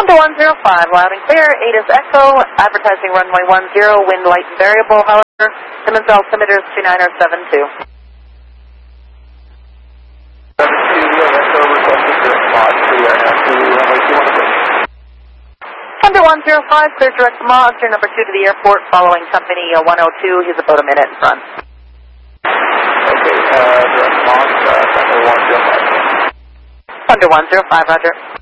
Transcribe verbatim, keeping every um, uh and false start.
Thunder one zero five, loud and clear, eight is Echo, advertising runway one zero, wind light and variable, however, Simmons altimeter is two nine or seven two. seven two, Echo, requesting to respond to aircraft to runway two one six. Thunder one zero five, clear direct to Monster, number two to the airport, following company uh, one oh two, he's about a minute in front. Okay, uh, direct Mons, uh, Thunder one zero five. Thunder one zero five, roger.